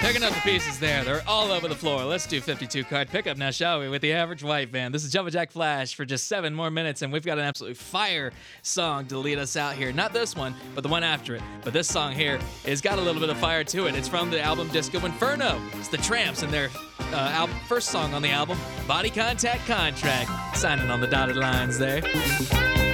Picking up the pieces there. They're all over the floor. Let's do 52 card pickup now, shall we, with the Average White Band. This is Jumpin' Jack Flash for just 7 more minutes, and we've got an absolutely fire song to lead us out here. Not this one, but the one after it. But this song here has got a little bit of fire to it. It's from the album Disco Inferno. It's the Tramps and their first song on the album, Body Contact Contract. Signing on the dotted lines there.